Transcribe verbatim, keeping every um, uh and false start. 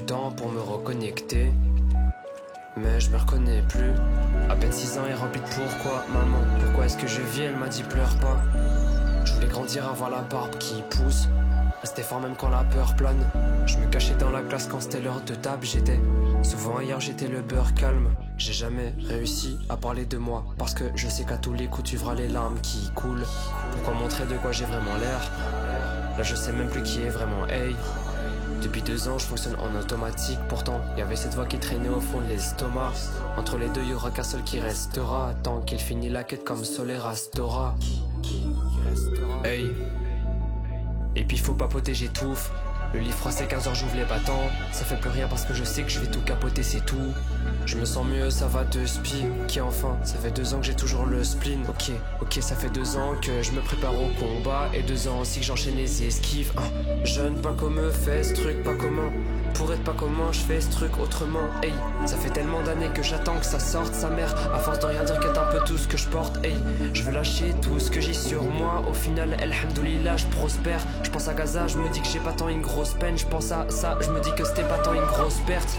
du temps pour me reconnecter, mais je me reconnais plus. À peine six ans et rempli de pourquoi, maman, pourquoi est-ce que je vis? Elle m'a dit pleure pas. Je voulais grandir, avoir la barbe qui pousse, rester fort même quand la peur plane. Je me cachais dans la classe quand c'était l'heure de table. J'étais souvent ailleurs, j'étais le beurre calme. J'ai jamais réussi à parler de moi, parce que je sais qu'à tous les coups tu verras les larmes qui coulent. Pourquoi montrer de quoi j'ai vraiment l'air? Là je sais même plus qui est vraiment hey. Depuis deux ans je fonctionne en automatique. Pourtant y'avait cette voix qui traînait au fond de l'estomac. Entre les deux y'aura qu'un seul qui restera, tant qu'il finit la quête comme Soler Astora. Hey. Et puis faut papoter, j'étouffe. Le lit froid c'est quinze heures, j'ouvre les battants. Ça fait plus rien parce que je sais que je vais tout capoter, c'est tout. Je me sens mieux, ça va de spi. Qui enfin, ça fait deux ans que j'ai toujours le spleen. Ok, ok, ça fait deux ans que je me prépare au combat. Et deux ans aussi que j'enchaîne les esquives. hein. Jeune, pas comme eux, fais ce truc, pas comment. Pour être pas comment, je fais ce truc autrement. Hey, ça fait tellement d'années que j'attends que ça sorte. Sa mère, à force de rien dire, qu'est un peu tout ce que je porte. Hey, je veux lâcher tout ce que j'ai sur moi. Au final, alhamdoulilah, je prospère. Je pense à Gaza, je me dis que j'ai pas tant une grosse peine. Je pense à ça, je me dis que c'était pas tant une grosse perte.